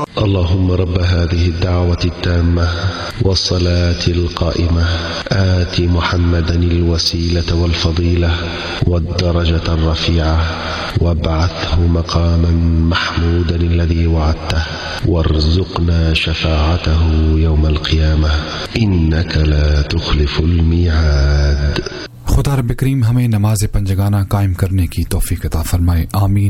اللهم رب هذه الدعوة التامة والصلاة القائمة آت محمدا الوسيلة والفضيلة والدرجة الرفيعة وابعثه مقاما محمودا الذي وعدته وارزقنا شفاعته يوم القيامة إنك لا تخلف الميعاد. खुदा रब करीम हमें नमाज पंजगाना कायम करने की तौफीक अता फरमाए, आमीन